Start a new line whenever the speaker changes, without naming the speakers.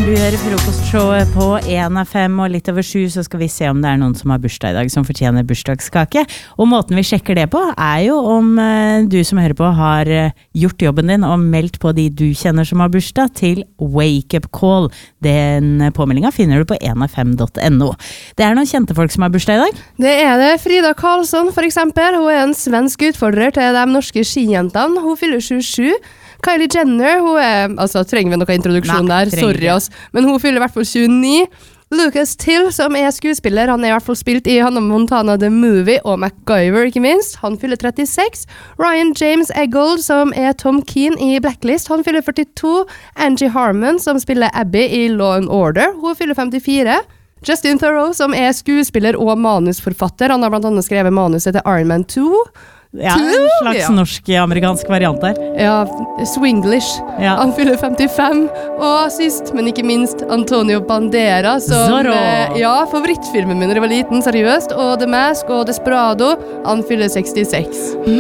Du hører frokostshowet på 1 av 5 og litt over 7, så skal vi se om det noen som har bursdag I dag som fortjener bursdagskake. Og måten vi sjekker det på jo om du som hører på har gjort jobben din og meldt på de du kjenner som har bursdag til Wake Up Call. Den påmeldingen finner du på 1av5.no. Det noen kjente folk som har bursdag I dag.
Det det. Frida Karlsson for eksempel. Hun en svensk utfordrer til de norske skijentene. Hun fyller 27. Kylie Jenner, hun altså trenger vi noen introduksjon der, sorry oss, men hun fyller I hvert fall 29. Lucas Till, som skuespiller, han I hvert fall spilt I Hannah Montana The Movie og MacGyver, ikke minst. Han fyller 36. Ryan James Eggold, som Tom Keen I Blacklist, han fyller 42. Angie Harmon, som spiller Abby I Law and Order, hun fyller 54. Justin Theroux, som skuespiller og manusforfatter, han har blant annet skrevet manuset til Iron Man 2.
Ja, en slags norsk-amerikansk variant der.
Ja, Swinglish.
Ja.
Han fyller 55. Og sist, men ikke minst, Antonio Banderas. Som, ja, favorittfilmen min da jeg var liten, seriøst. Og The Mask og Desperado. Han fyller 66.